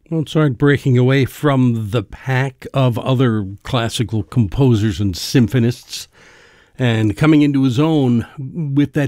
Mozart breaking away from the pack of other classical composers and symphonists and coming into his own with that